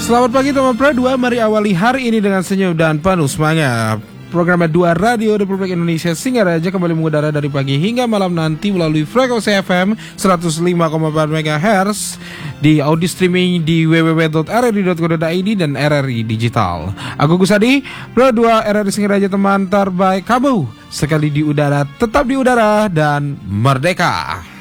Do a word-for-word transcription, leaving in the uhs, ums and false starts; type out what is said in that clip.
Selamat pagi teman Pro dua, mari awali hari ini dengan senyum dan penuh semangat. Program dua Radio Republik Indonesia Singaraja kembali mengudara dari pagi hingga malam nanti melalui frekuensi F M seratus lima koma empat megahertz, di audio streaming di w w w titik r r i titik co titik i d dan R R I Digital. Aku Gusadi, Pro dua R R I Singaraja, teman terbaik kamu. Sekali di udara, tetap di udara dan merdeka.